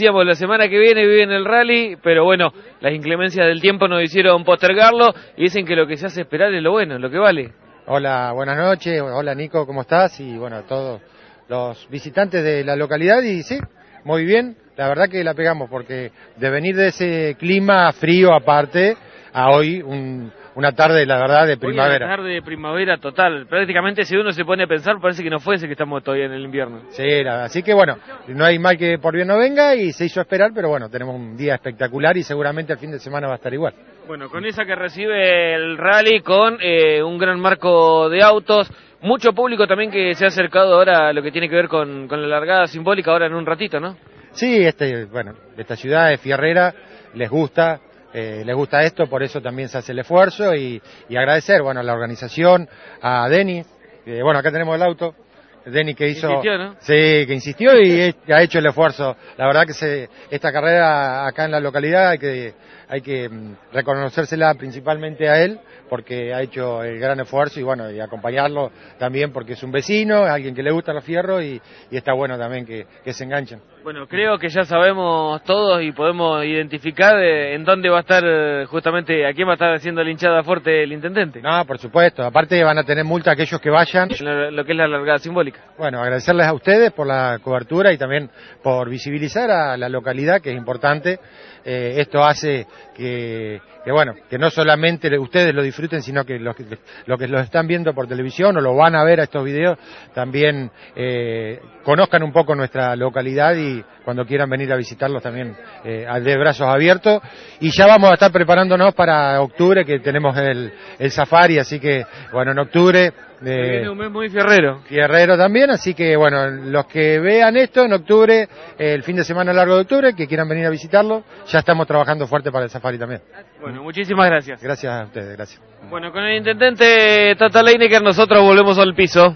decíamos, la semana que viene el rally, pero bueno, las inclemencias del tiempo nos hicieron postergarlo y dicen que lo que se hace esperar es lo bueno, lo que vale. Hola, buenas noches, hola Nico, ¿cómo estás? Y bueno, a todos los visitantes de la localidad, y sí, muy bien, la verdad que la pegamos, porque de venir de ese clima frío aparte, a hoy una tarde, la verdad, de primavera. Una tarde de primavera total, prácticamente si uno se pone a pensar parece que no fuese que estamos todavía en el invierno. Sí, así que bueno, no hay mal que por bien no venga y se hizo esperar, pero bueno, tenemos un día espectacular y seguramente el fin de semana va a estar igual. Bueno, con esa que recibe el rally, con un gran marco de autos, mucho público también que se ha acercado ahora a lo que tiene que ver con la largada simbólica ahora en un ratito, ¿no? Sí, bueno, esta ciudad es fierrera, les gusta esto, por eso también se hace el esfuerzo y agradecer, bueno, a la organización, a Denny, bueno, acá tenemos el auto, Denny que hizo... Insistió, ¿no? Sí, que insistió y ha hecho el esfuerzo. La verdad que esta carrera acá en la localidad hay que reconocérsela principalmente a él, porque ha hecho el gran esfuerzo y bueno, y acompañarlo también porque es un vecino, alguien que le gusta los fierros y está bueno también que se enganchen. Bueno, creo que ya sabemos todos y podemos identificar en dónde va a estar justamente, a quién va a estar haciendo la hinchada fuerte el intendente. No, por supuesto, aparte van a tener multa aquellos que vayan. Lo que es la largada simbólica. Bueno, agradecerles a ustedes por la cobertura y también por visibilizar a la localidad, que es importante. Esto hace que no solamente ustedes lo disfruten, sino que los que lo están viendo por televisión o lo van a ver a estos videos, también conozcan un poco nuestra localidad y cuando quieran venir a visitarlos también de brazos abiertos. Y ya vamos a estar preparándonos para octubre, que tenemos el safari, así que bueno, en octubre... Viene un mes muy fierrero. Fierrero también, así que bueno, los que vean esto en octubre, el fin de semana largo de octubre, que quieran venir a visitarlo, ya estamos trabajando fuerte para el safari también. Bueno, muchísimas gracias. Gracias a ustedes, gracias. Bueno, con el intendente Tata Leinecker nosotros volvemos al piso.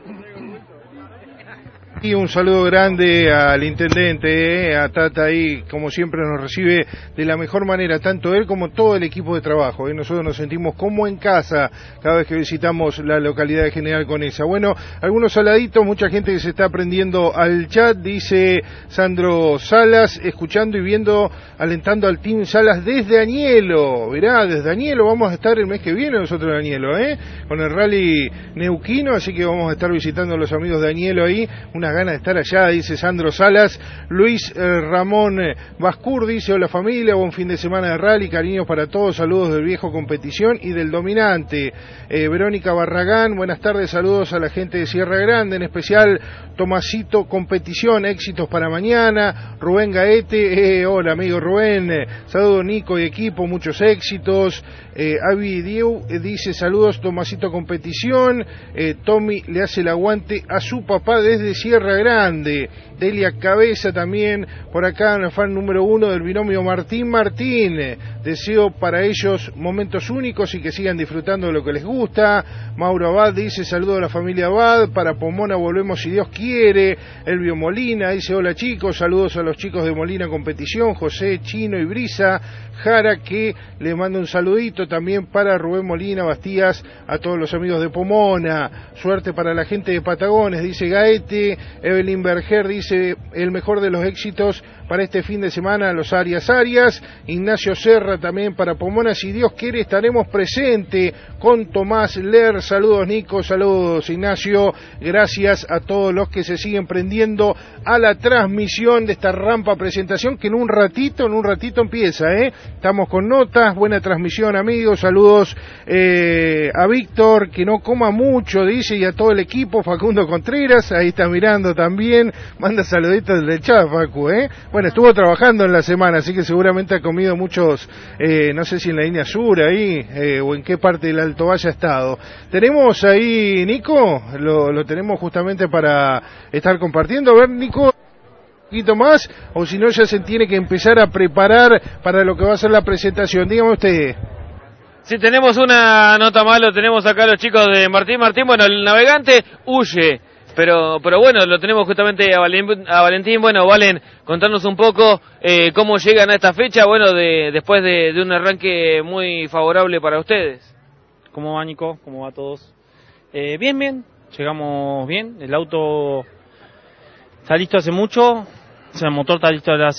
Y un saludo grande al intendente, a Tata ahí, como siempre nos recibe de la mejor manera, tanto él como todo el equipo de trabajo. Nosotros nos sentimos como en casa cada vez que visitamos la localidad de General Conesa. Bueno, algunos saladitos, mucha gente que se está prendiendo al chat, dice Sandro Salas, escuchando y viendo, alentando al Team Salas desde Añelo. Verá, desde Añelo vamos a estar el mes que viene nosotros en Añelo, con el rally neuquino, así que vamos a estar visitando a los amigos de Añelo ahí. Unas ganas de estar allá, dice Sandro Salas. Luis Ramón Bascur dice: hola familia, buen fin de semana de rally, cariños para todos, saludos del viejo competición y del dominante. Verónica Barragán, buenas tardes, saludos a la gente de Sierra Grande, en especial Tomasito Competición, éxitos para mañana. Rubén Gaete, hola amigo Rubén, saludos Nico y equipo, muchos éxitos. Avi Dieu dice: saludos Tomasito Competición. Tommy le hace el aguante a su papá desde Sierra Grande. Delia Cabeza también por acá, el fan número 1 del binomio Martín Martín. Deseo para ellos momentos únicos y que sigan disfrutando de lo que les gusta. Mauro Abad dice: saludo a la familia Abad, para Pomona volvemos si Dios quiere. Elvio Molina dice: hola chicos, saludos a los chicos de Molina Competición, José, Chino y Brisa Jara, que le manda un saludito también para Rubén Molina Bastías, a todos los amigos de Pomona. Suerte para la gente de Patagones, dice Gaete. Evelyn Berger dice: el mejor de los éxitos para este fin de semana, los Arias. Ignacio Serra también para Pomona, si Dios quiere estaremos presentes con Tomás Ler. Saludos Nico, saludos Ignacio, gracias a todos los que se siguen prendiendo a la transmisión de esta rampa presentación, que en un ratito empieza, estamos con notas, buena transmisión amigos, saludos a Víctor, que no coma mucho dice, y a todo el equipo, Facundo Contreras, ahí está mirando también, manda saluditos del chat Facu, Bueno, estuvo trabajando en la semana, así que seguramente ha comido muchos, no sé si en la línea sur ahí, o en qué parte del Alto Valle ha estado. Tenemos ahí, Nico, lo tenemos justamente para estar compartiendo. A ver, Nico, un poquito más, o si no ya se tiene que empezar a preparar para lo que va a ser la presentación. Dígame usted. Sí, tenemos una nota más, lo tenemos acá los chicos de Martín. Bueno, el navegante huye. Pero bueno, lo tenemos justamente a Valentín. Bueno, Valen, contarnos un poco cómo llegan a esta fecha, bueno, después de un arranque muy favorable para ustedes. ¿Cómo va, Nico? ¿Cómo va a todos? Bien, llegamos bien, el auto está listo hace mucho, o sea, el motor está listo